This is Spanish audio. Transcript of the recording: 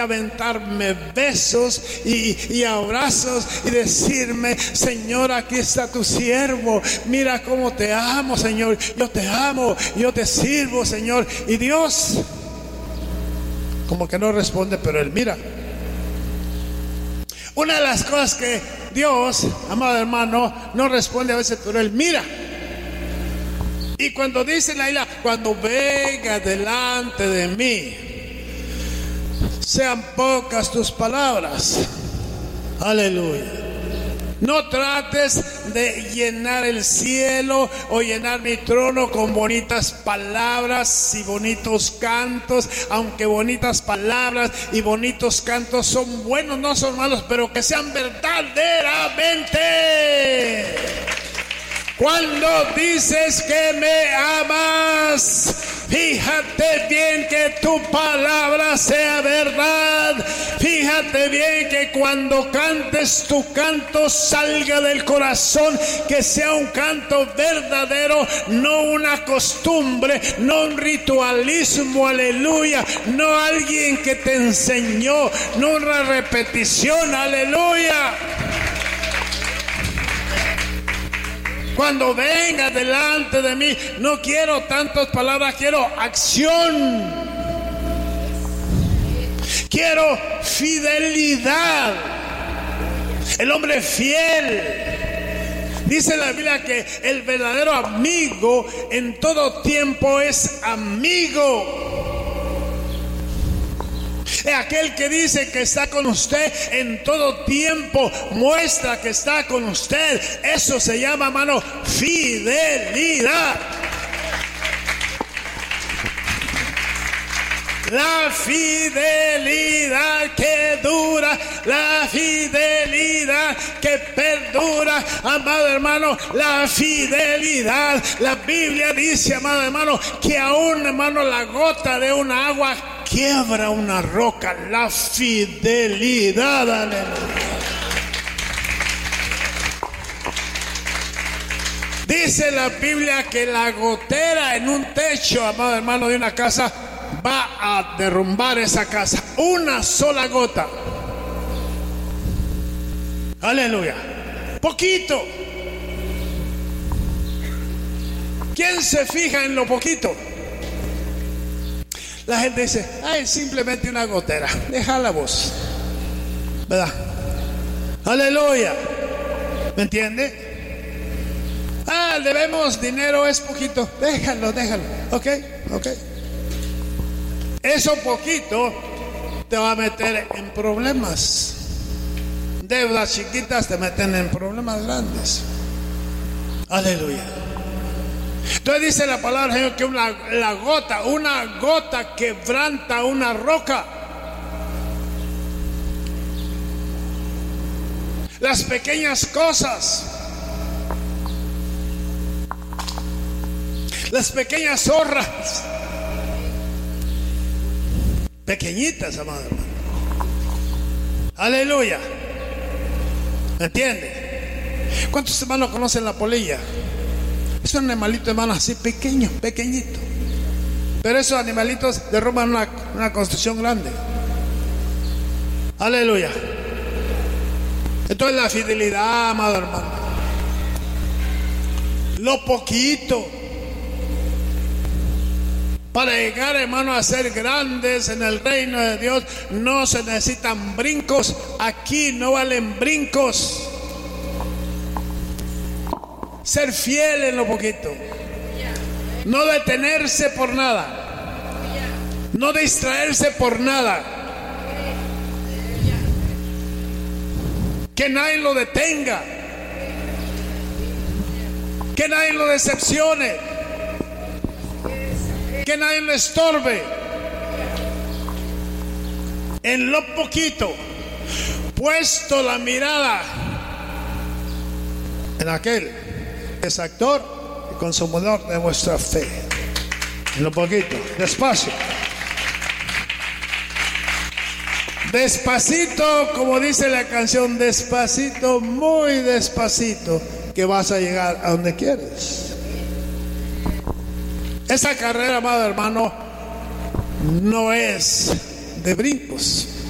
aventarme besos y abrazos y decirme: Señor, aquí está tu siervo, mira cómo te amo, Señor, yo te amo, yo te sirvo, Señor. Y Dios como que no responde, pero Él mira. Una de las cosas que Dios, amado hermano, no responde a veces, pero Él mira. Y cuando dice la isla: cuando venga delante de mí, sean pocas tus palabras. Aleluya. No trates de llenar el cielo o llenar mi trono con bonitas palabras y bonitos cantos, aunque bonitas palabras y bonitos cantos son buenos, no son malos, pero que sean verdaderamente. Cuando dices que me amas, fíjate bien que tu palabra sea verdad. Fíjate bien que cuando cantes, tu canto salga del corazón, que sea un canto verdadero, no una costumbre, no un ritualismo, aleluya, no alguien que te enseñó, no una repetición, aleluya. Cuando venga delante de mí, no quiero tantas palabras, quiero acción. Quiero fidelidad. El hombre fiel. Dice la Biblia que el verdadero amigo en todo tiempo es amigo. Aquel que dice que está con usted en todo tiempo, muestra que está con usted. Eso se llama, hermano, fidelidad. La fidelidad que dura, la fidelidad que perdura, amado hermano, la fidelidad. La Biblia dice, amado hermano, que aún, hermano, la gota de una agua quiebra una roca. La fidelidad, aleluya. Dice la Biblia que la gotera en un techo, amado hermano, de una casa va a derrumbar esa casa. Una sola gota. Aleluya. Poquito. ¿Quién se fija en lo poquito? La gente dice: ay, simplemente una gotera, déjala vos, ¿verdad? Aleluya. ¿Me entiende? Ah, debemos dinero, es poquito, déjalo. Ok. Eso poquito te va a meter en problemas. Deudas chiquitas te meten en problemas grandes. Aleluya. Entonces dice la palabra del Señor que una gota quebranta una roca. Las pequeñas cosas, las pequeñas zorras, pequeñitas, amado hermano. Aleluya. ¿Me entiende? ¿Cuántos hermanos conocen la polilla? Es un animalito, hermano, así pequeñito. Pero esos animalitos derrumban una construcción grande. Aleluya. Entonces la fidelidad, amado hermano. Lo poquito. Para llegar, hermano, a ser grandes en el reino de Dios, no se necesitan brincos. Aquí no valen brincos. Ser fiel en lo poquito. No detenerse por nada. No distraerse por nada. Que nadie lo detenga. Que nadie lo decepcione. Que nadie lo estorbe. En lo poquito, puesto la mirada en aquel es actor y consumador de vuestra fe. En lo poquito, despacio. Despacito, como dice la canción, despacito, muy despacito, que vas a llegar a donde quieres. Esa carrera, amado hermano, no es de brincos.